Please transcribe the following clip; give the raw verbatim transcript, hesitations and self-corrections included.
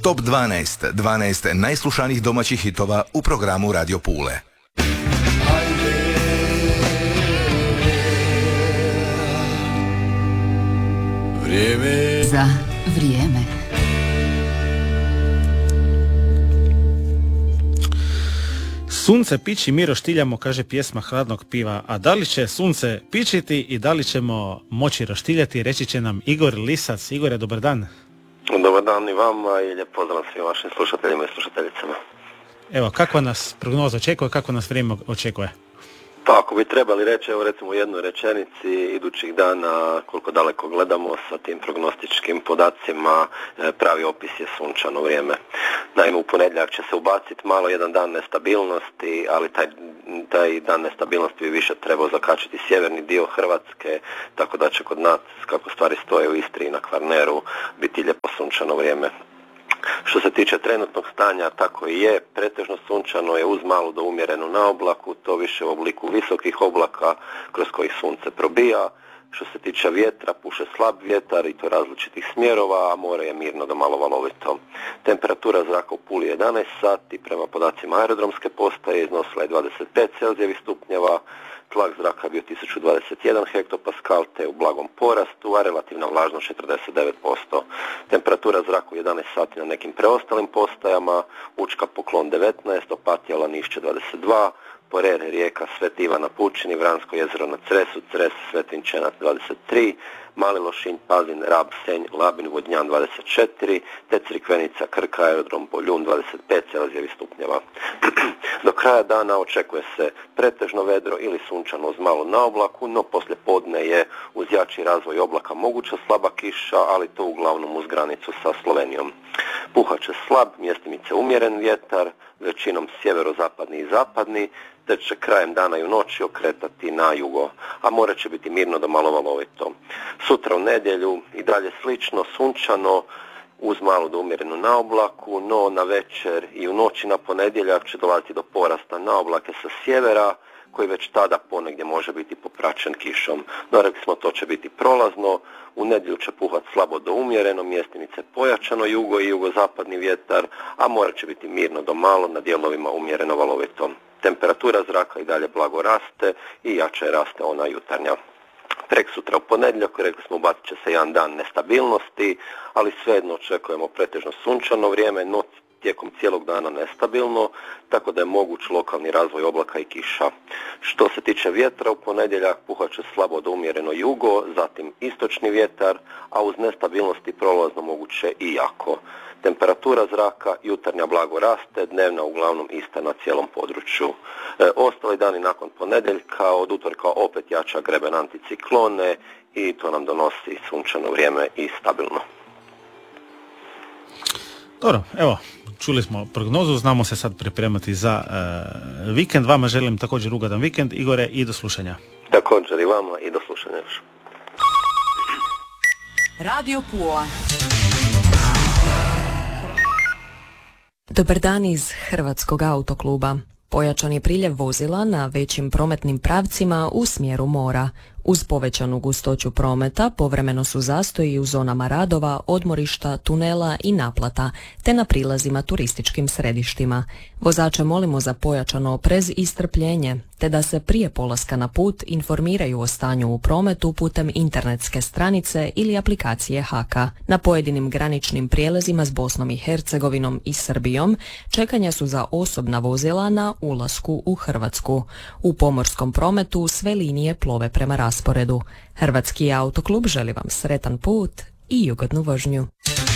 Top dvanaest, dvanaest najslušanijih domaćih hitova u programu Radio Pule. Vrijeme za vrijeme. Sunce piči, mi roštiljamo, kaže pjesma Hladnog piva. A da li će sunce pičiti i da li ćemo moći roštiljati, reći će nam Igor Lisac. Igore, dobar dan. Dobar dan i vama i lijep pozdrav svim vašim slušateljima i slušateljicama. Evo, kakva nas prognoza očekuje, kako nas vrijeme očekuje? Pa ako bi trebali reći, evo recimo u jednoj rečenici, idućih dana koliko daleko gledamo sa tim prognostičkim podacima, pravi opis je sunčano vrijeme. Naime, u ponedjeljak će se ubaciti malo jedan dan nestabilnosti, ali taj, taj dan nestabilnosti bi više trebao zakačiti sjeverni dio Hrvatske, tako da će kod nas, kako stvari stoje u Istri i na Kvarneru, biti lijepo sunčano vrijeme. Što se tiče trenutnog stanja, tako i je, pretežno sunčano je uz malu do umjerenu na oblaku, to više u obliku visokih oblaka kroz kojih sunce probija. Što se tiče vjetra, puše slab vjetar i to različitih smjerova, a more je mirno do malo valovito. Temperatura zraka u Puli je jedanaest sati, prema podacima aerodromske postaje iznosila je dvadeset pet celzijevih stupnjeva, tlak zraka bio tisuću dvadeset jedan hektopaskal te u blagom porastu, a relativna vlažnost četrdeset devet posto. Temperatura zraka u jedanaest sati na nekim preostalim postajama, Učka Poklon devetnaest, Opatija Lanišće dvadeset dva, Porer, Rijeka, Sveti Ivan na Pučini, Vransko jezero na Cresu, Cres, Svetinčenac dvadeset tri, Mali Lošinj, Pazin, Rab, Senj, Labin, Vodnjan dvadeset četiri, te Crikvenica, Krka, aerodrom Boljun dvadeset pet celzijevih stupnjeva. Do kraja dana očekuje se pretežno vedro ili sunčano uz malo na oblaku, no poslije podne je uz jači razvoj oblaka moguća slaba kiša, ali to uglavnom uz granicu sa Slovenijom. Puhat će slab, mjestimice umjeren vjetar, većinom sjeverozapadni i zapadni, te će krajem dana i u noći okretati na jugo, a more će biti mirno do malo valovito. Sutra u nedjelju i dalje slično, sunčano, uz malu do umjerenu na oblaku, no na večer i u noći na ponedjeljak će dolaziti do porasta na oblake sa sjevera, koji već tada ponegdje može biti popraćen kišom. No, rekli smo, to će biti prolazno, u nedjelju će puhati slabo do umjereno, mjestimice pojačano jugo i jugozapadni vjetar, a more će biti mirno do malo, na dijelovima umjereno valovito. Temperatura zraka i dalje blago raste i jače raste ona jutarnja. Preksutra u ponedjeljak, rekli smo, bacit će se jedan dan nestabilnosti, ali svejedno očekujemo pretežno sunčano vrijeme, no tijekom cijelog dana nestabilno, tako da je moguć lokalni razvoj oblaka i kiša. Što se tiče vjetra, u ponedjeljak puhat će slabo do umjereno jugo, zatim istočni vjetar, a uz nestabilnosti prolazno moguće i jako. Temperatura zraka jutarnja blago raste, dnevna uglavnom ista na cijelom području. E, ostali dani nakon ponedjeljka, od utorka opet jača greben anticiklone i to nam donosi sunčano vrijeme i stabilno. Dobro, evo, čuli smo prognozu, znamo se sad pripremati za e, vikend. Vama želim također ugodan vikend, Igore, i do slušanja. Također i vama i do slušanja još. Radio Pula. Dobar dan iz Hrvatskog autokluba. Pojačan je priljev vozila na većim prometnim pravcima u smjeru mora. Uz povećanu gustoću prometa povremeno su zastoji u zonama radova, odmorišta, tunela i naplata, te na prilazima turističkim središtima. Vozače molimo za pojačan oprez i strpljenje, te da se prije polaska na put informiraju o stanju u prometu putem internetske stranice ili aplikacije Haka. Na pojedinim graničnim prijelazima s Bosnom i Hercegovinom i Srbijom čekanja su za osobna vozila na ulasku u Hrvatsku. U pomorskom prometu sve linije plove prema rasporedu. Hrvatski autoklub želi vam sretan put i ugodnu vožnju.